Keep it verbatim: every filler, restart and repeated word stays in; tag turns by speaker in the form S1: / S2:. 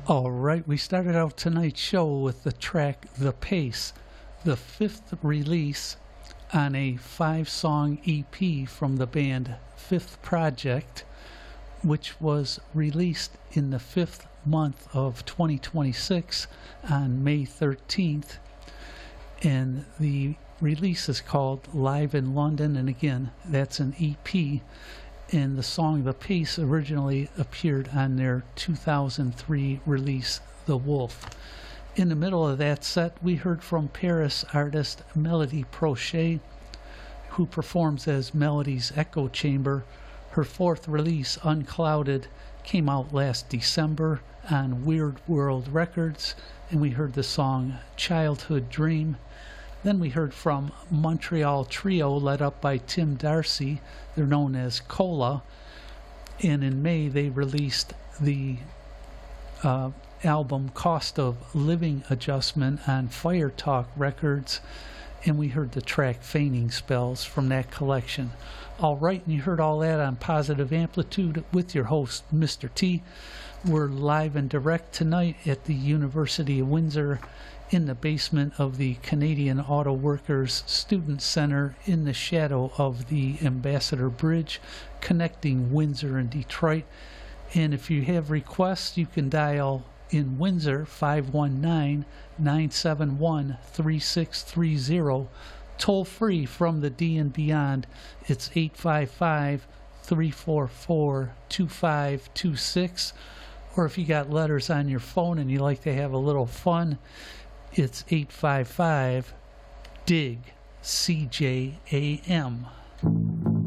S1: All right, we started out tonight's show with the track The Pace, the fifth release on a five-song E P from the band Fifth Project, which was released in the fifth month of twenty twenty-six on May thirteenth. And the release is called Live in London, and again, that's an E P. And the song The Pace originally appeared on their two thousand three release, The Wolf. In the middle of that set, we heard from Paris artist Melody Prochet, who performs as Melody's Echo Chamber. Her fourth release, Unclouded, came out last December on Weird World Records, and we heard the song Childhood Dream. Then we heard from Montreal Trio, led up by Tim Darcy. They're known as Cola. And in May, they released the uh, album Cost of Living Adjustment on Fire Talk Records. And we heard the track Feigning Spells from that collection. All right, and you heard all that on Positive Amplitude with your host, Mister T. We're live and direct tonight at the University of Windsor, in the basement of the Canadian Auto Workers Student Center, in the shadow of the Ambassador Bridge connecting Windsor and Detroit. And if you have requests, you can dial in Windsor five one nine, nine seven one, three six three zero. Toll free from the D and beyond, it's eight five five, three four four, two five two six. Or if you got letters on your phone and you like to have a little fun, it's eight five five, D I G, C J A M.